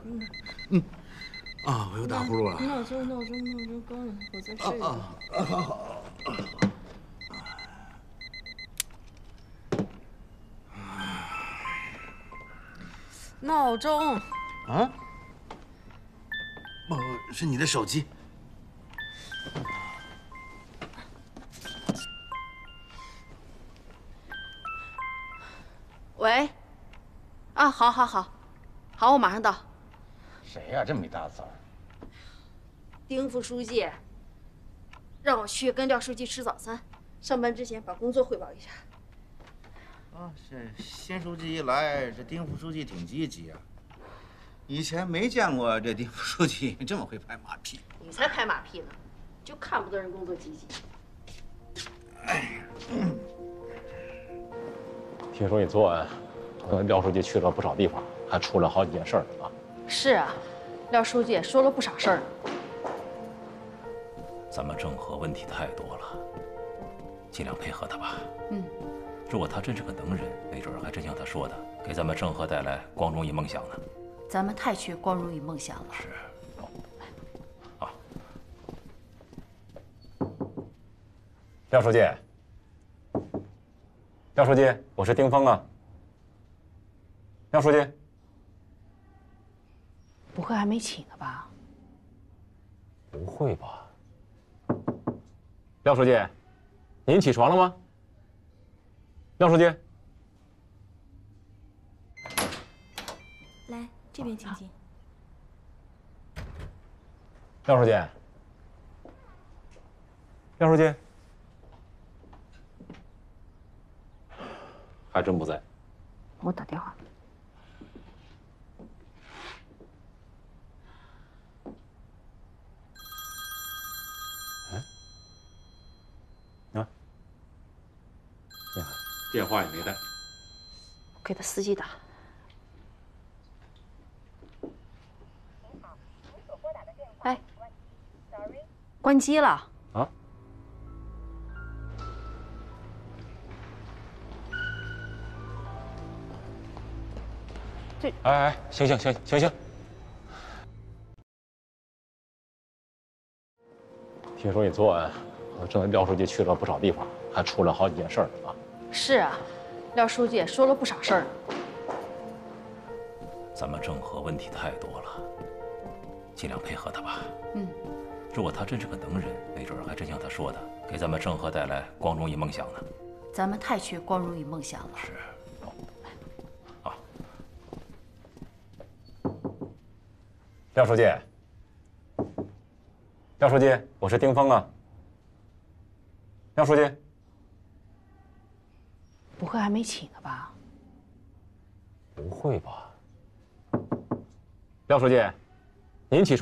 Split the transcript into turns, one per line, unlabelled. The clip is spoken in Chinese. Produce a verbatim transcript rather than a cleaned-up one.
嗯
嗯，啊，我又打呼噜了。
闹钟，闹钟，闹钟关了，我再睡一会儿。
啊啊，好好。
闹钟。
啊？不，是你的手机。
喂，啊，好，好，好，好，我马上到。
谁呀、这么一大早？
丁副书记让我去跟廖书记吃早餐，上班之前把工作汇报一下。
啊，是新书记一来，这丁副书记挺积极啊。以前没见过这丁副书记这么会拍马屁。
你才拍马屁呢，就看不得人工作积极。
哎，
嗯。 听说你昨晚跟廖书记去了不少地方，还出了好几件事儿啊。
是啊，廖书记也说了不少事儿呢。
咱们郑和问题太多了，尽量配合他吧。
嗯，
如果他真是个能人，没准还真像他说的，给咱们郑和带来光荣与梦想呢。
咱们太缺光荣与梦想了。
是。好。
廖书记。 廖书记，我是丁峰啊。廖书记，
不会还没起呢吧？
不会吧？廖书记，您起床了吗？廖书记，
来这边请进。
廖书记，廖书记。 还真不在。
我打电话。
嗯。啊。呀，电话也没带。
我给他司机打。哎，关机了。
啊？ 哎哎，行行行行行。听说你昨晚和廖书记去了不少地方，还出了好几件事儿啊。
是啊，廖书记也说了不少事儿呢。
咱们郑和问题太多了，尽量配合他吧。
嗯，
如果他真是个能人，没准还真像他说的，给咱们郑和带来光荣与梦想呢。
咱们太缺光荣与梦想了。
是。
廖书记，廖书记，我是丁峰啊。廖书记，
不会还没起呢吧？
不会吧？廖书记，您起床。